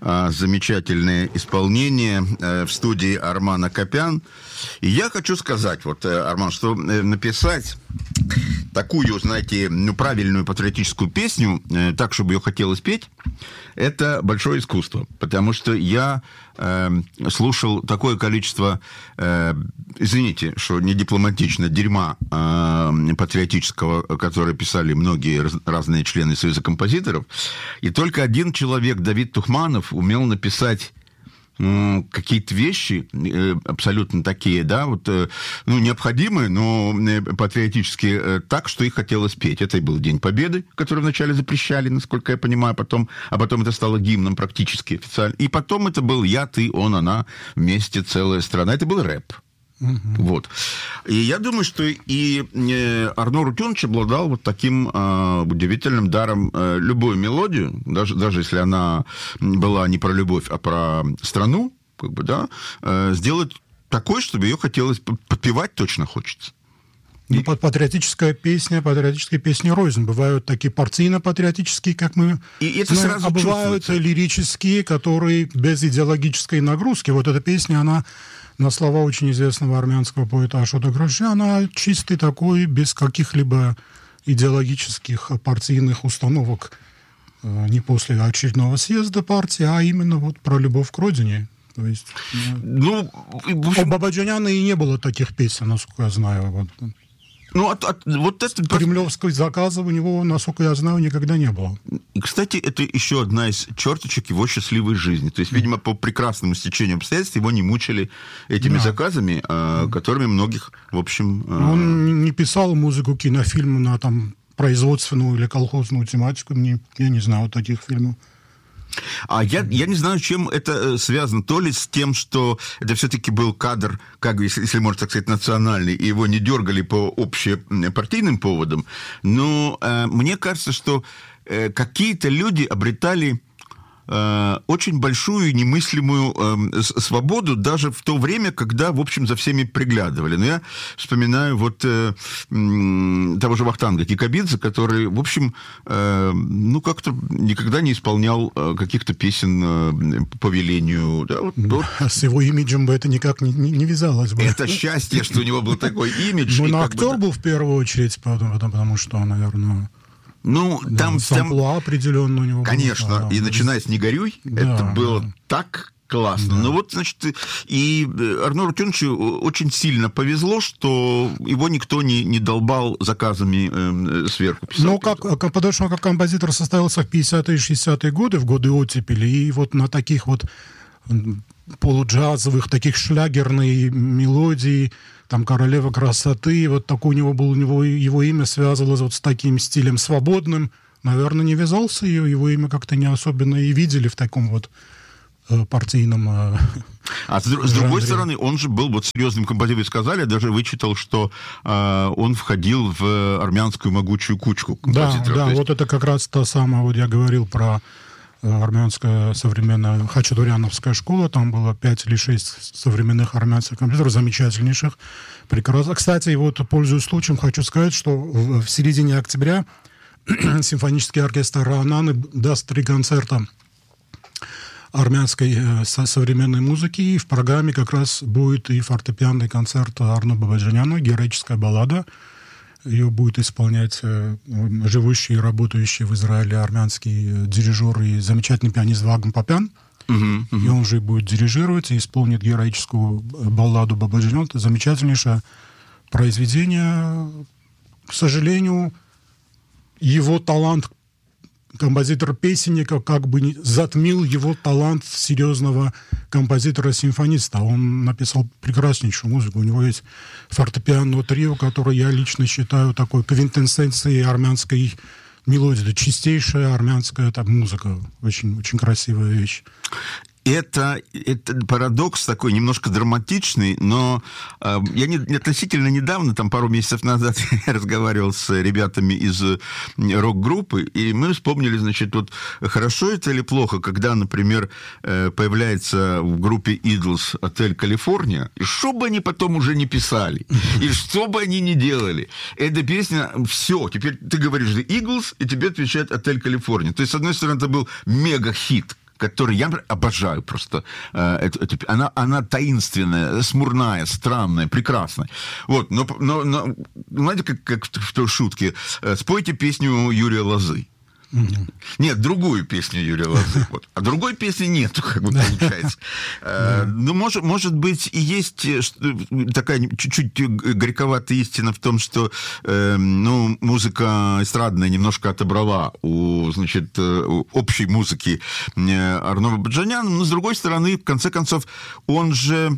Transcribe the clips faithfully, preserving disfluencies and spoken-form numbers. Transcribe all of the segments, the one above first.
замечательное исполнение в студии Арман Акопян. И я хочу сказать, вот, Арман, что написать такую, знаете, ну, правильную патриотическую песню, так, чтобы ее хотелось петь, это большое искусство. Потому что я э, слушал такое количество, э, извините, что не дипломатично, дерьма э, патриотического, которое писали многие раз, разные члены Союза композиторов. И только один человек, Давид Тухманов, умел написать какие-то вещи абсолютно такие, да, вот, ну, необходимые, но патриотические, так, что их хотелось петь. Это и был День Победы, который вначале запрещали, насколько я понимаю, потом, а потом это стало гимном практически официально. И потом это был я, ты, он, она, вместе целая страна. Это был рэп. Uh-huh. Вот. И я думаю, что и Арно Рутюнович обладал вот таким э, удивительным даром э, любую мелодию, даже, даже если она была не про любовь, а про страну, как бы, да, э, сделать такой, чтобы ее хотелось подпевать, точно хочется. Ну, и... патриотическая песня, патриотические песни рознь. Бывают такие партийно-патриотические, как мы и это знаем, сразу а бывают лирические, которые без идеологической нагрузки. Вот эта песня, она на слова очень известного армянского поэта Ашота Гроши, она чистый такой, без каких-либо идеологических партийных установок. Не после очередного съезда партии, а именно вот про любовь к родине. То есть, ну, у Бабаджаняна и не было таких песен, насколько я знаю. Вот. Ну, от, от, вот это... Кремлевского заказа у него, насколько я знаю, никогда не было. И, кстати, это еще одна из черточек его счастливой жизни. То есть, видимо, по прекрасному стечению обстоятельств его не мучили этими да. заказами, э, которыми многих, в общем... Э... Он не писал музыку кинофильма на там производственную или колхозную тематику. Мне, я не знаю таких фильмов. А я, я не знаю, чем это связано. То ли с тем, что это все-таки был кадр, как, если, если можно так сказать, национальный, и его не дергали по общепартийным поводам. Но э, мне кажется, что э, какие-то люди обретали э, очень большую немыслимую э, свободу даже в то время, когда, в общем, за всеми приглядывали. Но я вспоминаю вот э, э, того же Вахтанга Кикабидзе, который, в общем, э, ну, как-то никогда не исполнял э, каких-то песен э, по велению. Да, вот, вот. С его имиджем бы это никак не, не, не вязалось бы. Это счастье, что у него был такой имидж. Ну, на актер был в первую очередь, потому, потому что, наверное... Ну, да, там... сампла определенно у него конечно, было. Да, и да. начиная с «Не горюй», да, это было да. так классно. Да. Ну вот, значит, и Арно Рутюновичу очень сильно повезло, что его никто не, не долбал заказами э, сверху. Писать. Ну, как, потому что как композитор состоялся в пятидесятые и шестидесятые годы, в годы оттепели, и вот на таких вот полуджазовых, таких шлягерной мелодий, там «Королева красоты», вот такое у него было, у него его имя связывалось вот с таким стилем свободным. Наверное, не вязался, и его имя как-то не особенно и видели в таком вот э, партийном э, А с, с другой стороны, он же был вот серьезным композитором, вы сказали, я даже вычитал, что э, он входил в армянскую могучую кучку композиторов. Да, да, есть... вот это как раз та самая, вот я говорил про армянская современная хачатуряновская школа, там было пять или шесть современных армянских композиторов, замечательнейших, прекрасно. Кстати, вот, пользуясь случаем, хочу сказать, что в, в середине октября симфонический оркестр Раананы даст три концерта армянской э, современной музыки, и в программе как раз будет и фортепианный концерт Арно Бабаджаняна, героическая баллада. Ее будет исполнять э, живущий и работающий в Израиле армянский дирижер и замечательный пианист Вагн Папян. Uh-huh, uh-huh. И он же будет дирижировать и исполнит героическую балладу Бабаджаняна. Это замечательнейшее произведение. К сожалению, его талант композитора-песенника как бы не затмил его талант серьезного композитора-симфониста. Он написал прекраснейшую музыку. У него есть фортепиано трио, которое я лично считаю такой квинтэссенцией армянской мелодии. Это чистейшая армянская там, музыка. Очень, очень красивая вещь. Это, это парадокс такой, немножко драматичный, но э, я не, относительно недавно, там пару месяцев назад, я разговаривал с ребятами из рок-группы, и мы вспомнили, значит, вот хорошо это или плохо, когда, например, э, появляется в группе Eagles «Отель Калифорния», и что бы они потом уже не писали, и что бы они ни делали, эта песня, все, теперь ты говоришь «The Eagles», и тебе отвечает «Отель Калифорния». То есть, с одной стороны, это был мега-хит, которая... Я обожаю просто э, эту, эту... Она, она таинственная, смурная, странная, прекрасная. Вот, но, но, но знаете, как, как в той шутке, спойте песню Юрия Лозы. Mm-hmm. Нет, другую песню Юрия Лозы. Вот. А другой песни нету, как бы получается. Ну, может, может быть, и есть такая чуть-чуть горьковатая истина в том, что ну, музыка эстрадная немножко отобрала у, значит, общей музыки Арно Бабаджаняна, но, с другой стороны, в конце концов, он же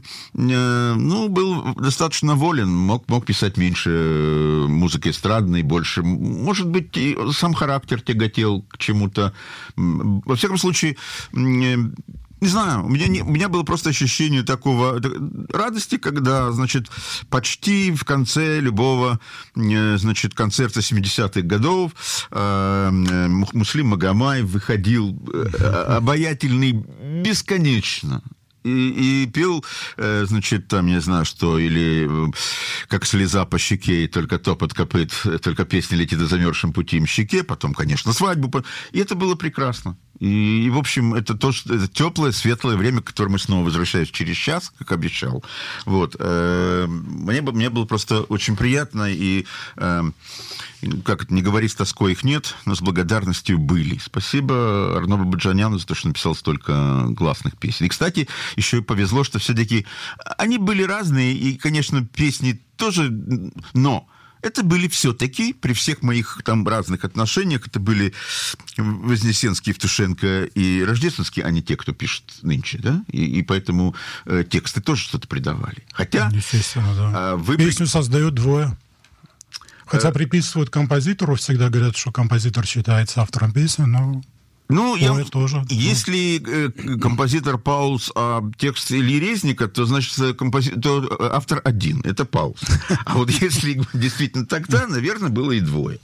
ну, был достаточно волен, мог, мог писать меньше музыки эстрадной, больше. Может быть, и сам характер тяготел к чему-то. Во всяком случае, не знаю, у меня, не, у меня было просто ощущение такого радости, когда, значит, почти в конце любого, значит, концерта семидесятых годов э, Муслим Магомаев выходил обаятельный бесконечно. И, и пел, э, значит, там, не знаю, что, или э, как слеза по щеке, и только топот копыт, только песня летит о замерзшем пути мщике, потом, конечно, свадьбу. И это было прекрасно. И, и в общем, это то, что, это теплое, светлое время, к которому мы снова возвращаемся через час, как обещал. Вот. Э, мне, мне было просто очень приятно, и, э, как это, не говори, с тоской их нет, но с благодарностью были. Спасибо Арно Бабаджаняну за то, что написал столько классных песен. И, кстати, еще и повезло, что все-таки они были разные, и, конечно, песни тоже, но это были все-таки, при всех моих там разных отношениях, это были Вознесенский, Евтушенко и Рождественский, а не те, кто пишет нынче, да? И, и поэтому э, тексты тоже что-то придавали. Хотя... Естественно, да. Э, вы... Песню создают двое. Хотя приписывают композитору, всегда говорят, что композитор считается автором песни, но... Ну, я, тоже, если да. композитор Паулс, а текст Ильи Резника, то, значит, компози... то автор один, это Паулс. А вот если действительно тогда, наверное, было и двое.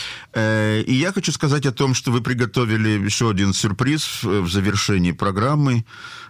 И я хочу сказать о том, что вы приготовили еще один сюрприз в завершении программы.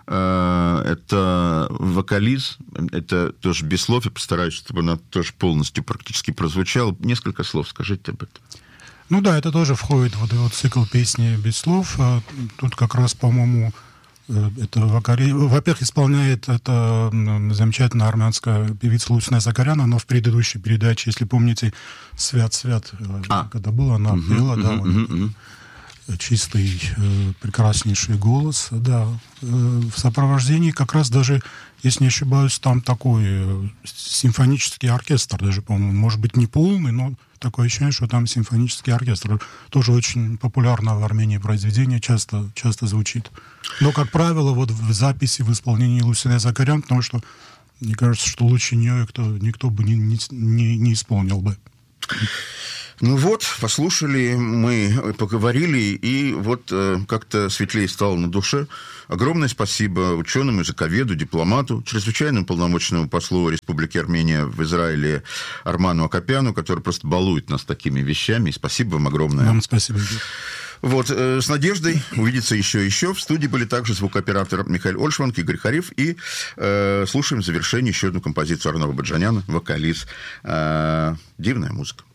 Это вокализ, это тоже без слов, я постараюсь, чтобы она тоже полностью практически прозвучала. Несколько слов скажите об этом. Ну да, это тоже входит в вот этот цикл песни без слов. Тут как раз, по-моему, это вокали... Во-первых, исполняет это замечательная армянская певица Лусина Закаряна, но в предыдущей передаче, если помните, «Свят-свят», а. когда была, она uh-huh, пела, uh-huh, да, uh-huh, uh-huh. чистый, прекраснейший голос, да. В сопровождении как раз даже, если не ошибаюсь, там такой симфонический оркестр даже, по-моему, может быть, не полный, но такое ощущение, что там симфонический оркестр. Тоже очень популярное в Армении произведение, часто, часто звучит. Но, как правило, вот в записи, в исполнении Лусины Закарян, потому что, мне кажется, что лучше нее кто, никто бы не, не, не исполнил бы. Ну вот, послушали, мы поговорили, и вот э, как-то светлее стало на душе. Огромное спасибо ученому, языковеду, дипломату, чрезвычайному полномочному послу Республики Армения в Израиле Арману Акопяну, который просто балует нас такими вещами. И спасибо вам огромное. Вам спасибо. Вот, э, с надеждой увидеться еще и еще. В студии были также звукооператор Михаил Ольшванг, Игорь Хариф. И э, слушаем в завершении еще одну композицию Арно Бабаджаняна, вокалист. Э, дивная музыка.